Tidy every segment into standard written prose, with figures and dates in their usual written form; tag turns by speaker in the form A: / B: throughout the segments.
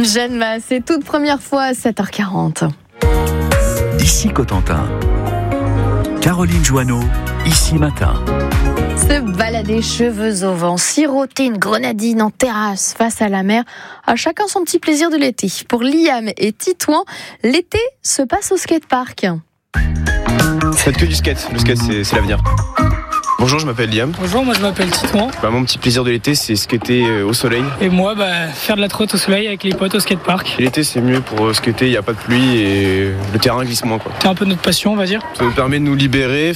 A: Jeanne Masse, toute première fois à 7h40.
B: Ici Cotentin. Caroline Joanneau, ici matin.
A: Se balader cheveux au vent, siroter une grenadine en terrasse face à la mer, à chacun son petit plaisir de l'été. Pour Liam et Titouan, l'été se passe au skatepark.
C: Faites que du skate, le skate c'est l'avenir. Bonjour, je m'appelle Liam.
D: Bonjour, moi je m'appelle Titouan.
C: Mon petit plaisir de l'été, c'est skater au soleil.
D: Et moi, faire de la trotte au soleil avec les potes au skatepark.
C: L'été, c'est mieux pour skater, il n'y a pas de pluie et le terrain glisse moins, quoi.
D: C'est un peu notre passion, on va dire.
C: Ça nous permet de nous libérer,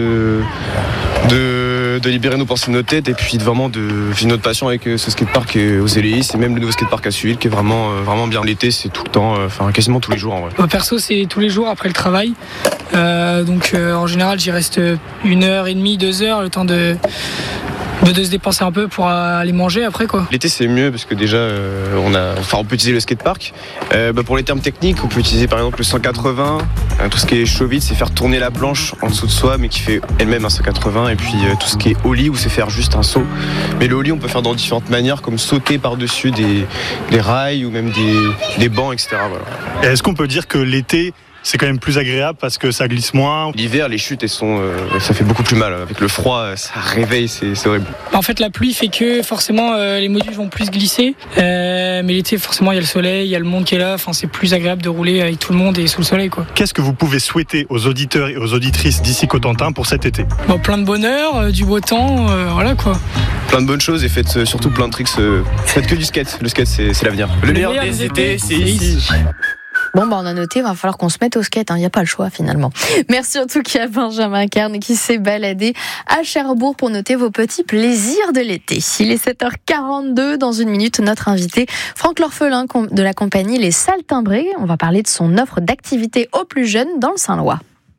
C: de libérer nos pensées de notre tête et puis vraiment de vivre notre passion avec ce skatepark aux Éléis. C'est même le nouveau skatepark à Suil qui est vraiment bien. L'été, c'est tout le temps, quasiment tous les jours en vrai.
D: Perso, c'est tous les jours après le travail. En général, j'y reste 1h30, 2 heures, le temps de se dépenser un peu pour aller manger après, quoi.
C: L'été c'est mieux parce que déjà on peut utiliser le skatepark. Pour les termes techniques, on peut utiliser par exemple le 180. Tout ce qui est show vite, c'est faire tourner la planche en dessous de soi mais qui fait elle-même un 180. Et puis tout ce qui est ollie où c'est faire juste un saut. Mais le ollie on peut faire dans différentes manières comme sauter par-dessus des rails ou même des bancs, etc. Voilà.
E: Et est-ce qu'on peut dire que l'été c'est quand même plus agréable parce que ça glisse moins?
C: L'hiver, les chutes, ça fait beaucoup plus mal. Avec le froid, ça réveille, c'est horrible.
D: En fait, la pluie fait que forcément les modules vont plus glisser. Mais l'été, forcément, il y a le soleil, il y a le monde qui est là. Enfin, c'est plus agréable de rouler avec tout le monde et sous le soleil, quoi.
E: Qu'est-ce que vous pouvez souhaiter aux auditeurs et aux auditrices d'ici Cotentin pour cet été?
D: Plein de bonheur, du beau temps, voilà quoi.
C: Plein de bonnes choses et faites surtout plein de tricks. Faites que du skate. Le skate, c'est l'avenir.
D: Le meilleur des étés, c'est ici.
A: Bon, on a noté, il va falloir qu'on se mette au skate, il n'y a pas le choix finalement. Merci en tout cas à Benjamin Carne qui s'est baladé à Cherbourg pour noter vos petits plaisirs de l'été. Il est 7h42, dans une minute, notre invité Franck L'Orphelin de la compagnie Les Saltimbrés. On va parler de son offre d'activité aux plus jeunes dans le Saint-Lois.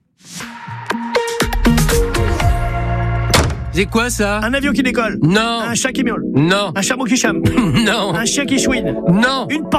F: C'est quoi ça?
G: Un avion qui décolle.
F: Non.
G: Un chat qui miaule.
F: Non.
G: Un chameau qui chame.
F: Non.
G: Un chien qui chouine.
F: Non.
G: Une